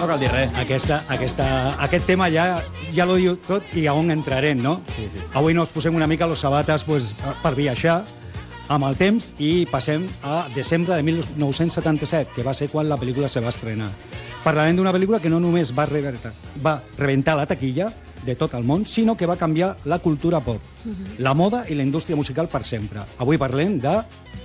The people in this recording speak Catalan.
No cal dir res. Aquest tema ja lo diu tot i a on entrarem, no? Sí. Avui nos posem una mica los sabates per viatjar amb el temps i passem a desembre de 1977, que va ser quan la pel·lícula se va estrenar. Parlarem d'una pel·lícula que no només va rebentar la taquilla de tot el món, sinó que va canviar la cultura pop, la moda i la indústria musical per sempre. Avui parlem de